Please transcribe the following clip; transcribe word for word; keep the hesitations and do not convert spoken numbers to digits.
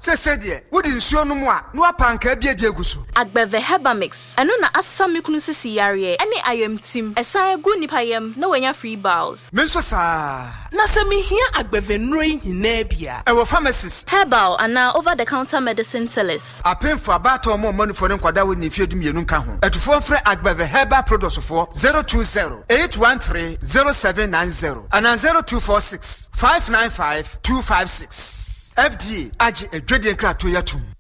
Se se de, wodi nsuo no mu a, no apanka bia de aguso. Agbeve Herbal Mix. Eno na asami kunu sisi yare. Ene ayem tim. Esan egu nipa yem na wanya free bowels. Menso sa. Na se me hia agbeve nroi hina bia. Ewo pharmacist. Herbal ana over the counter medicine sellers. Apemfo abato mo manufo ne nkwada wo ni fiedum yenu nka ho. Etufo mfre Agbeve Herbal products for zero two zero eight one three zero seven nine zero and zero two four six five nine five two five six. F D A agi edwede nkrato yatum.